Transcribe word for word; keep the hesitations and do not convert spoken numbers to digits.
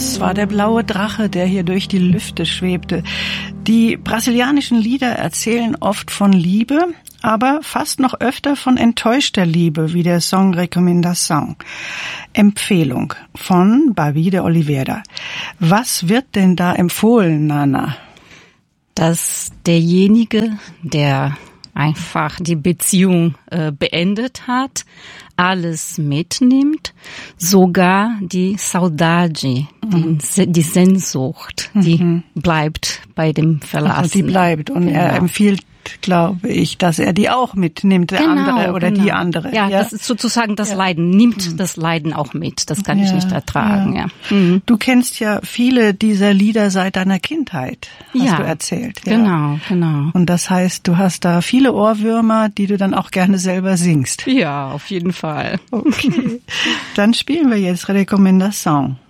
Das war der blaue Drache, der hier durch die Lüfte schwebte. Die brasilianischen Lieder erzählen oft von Liebe, aber fast noch öfter von enttäuschter Liebe, wie der Song Recomendação. Empfehlung von Babi de Oliveira. Was wird denn da empfohlen, Nana? Dass derjenige, der einfach die Beziehung äh, beendet hat, alles mitnimmt, sogar die Saudade, mhm. die, die Sehnsucht, die mhm. bleibt bei dem Verlassenen. Also die bleibt und genau. Er empfiehlt, glaube ich, dass er die auch mitnimmt, der genau, andere oder genau. die andere. Ja, ja, das ist sozusagen das ja. Leiden, nimmt mhm. das Leiden auch mit, das kann ja, ich nicht ertragen. Ja. Ja. Mhm. Du kennst ja viele dieser Lieder seit deiner Kindheit, hast ja, du erzählt. Ja. Genau, genau. Und das heißt, du hast da viele Ohrwürmer, die du dann auch gerne selber singst. Ja, auf jeden Fall. Okay, dann spielen wir jetzt Recomendação.